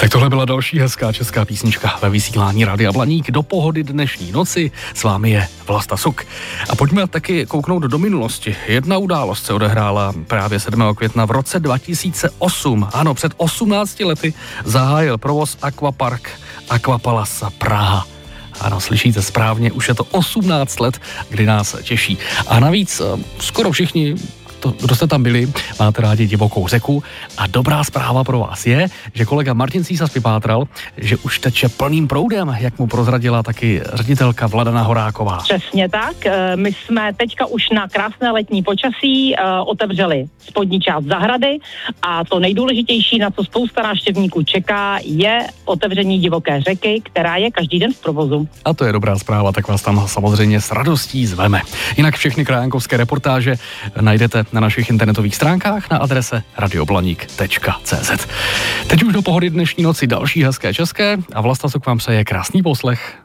Tak tohle byla další hezká česká písnička ve vysílání Rádia Blaník. Do pohody dnešní noci s vámi je Vlasta Suk. A pojďme taky kouknout do minulosti. Jedna událost se odehrála právě 7. května v roce 2008. Ano, před 18 lety zahájil provoz Aquapark Aquapalasa Praha. Ano, slyšíte správně, už je to 18 let, kdy nás těší. A navíc skoro všichni, kdo jste tam byli, máte rádi divokou řeku. A dobrá zpráva pro vás je, že kolega Martin Císař vypátral, že už teče plným proudem, jak mu prozradila taky ředitelka Vladana Horáková. Přesně tak. My jsme teďka už na krásné letní počasí otevřeli spodní část zahrady a to nejdůležitější, na co spousta návštěvníků čeká, je otevření divoké řeky, která je každý den v provozu. A to je dobrá zpráva, tak vás tam samozřejmě s radostí zveme. Jinak všechny krajankovské reportáže najdete na našich internetových stránkách na adrese radioblaník.cz. Teď už do pohody dnešní noci další hezké české a Vlasta Suk vám přeje krásný poslech.